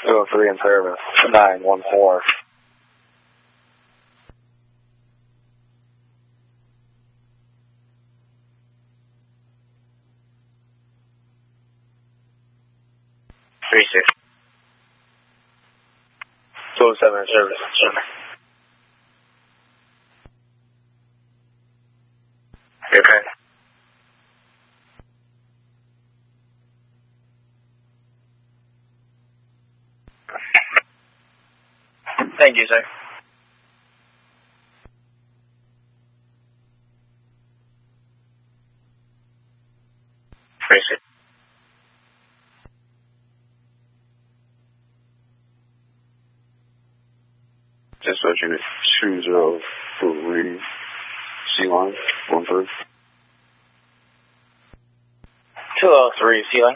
203 in service, 914. Three six. 207 in service. You okay? Thank you, sir. Three six. Dispatch unit 203, C-line, 13. 203, C-line.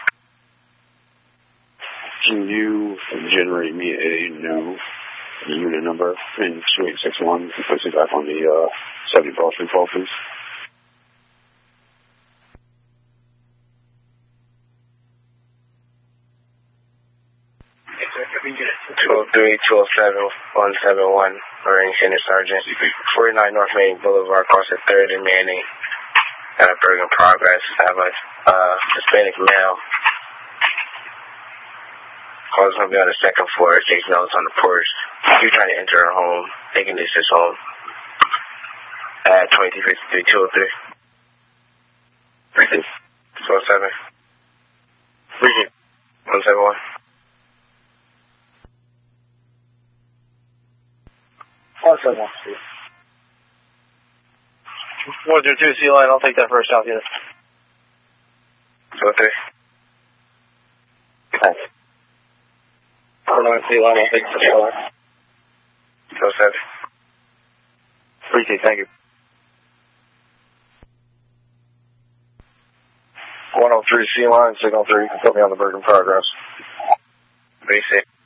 Can you generate me a new unit number in 2861 and place it back on the 70 Broad Street 12, please? Two 207 171, Marine Senior Sergeant, 49 North Main Boulevard, across the 3rd and Manning, Bergen Progress. I have a Hispanic male. Calls going to be on the 2nd floor. Takes notes on the porch. You're trying to enter her home, thinking this is home. At 2353 203. 207. 171. 171. 102 C-line, I'll take that first out unit. 203. Thanks. 49 C-line, I'll take the C-line. 207. Appreciate it, thank you. 103 C-line, signal 3, put me on the Bergen Progress. 36.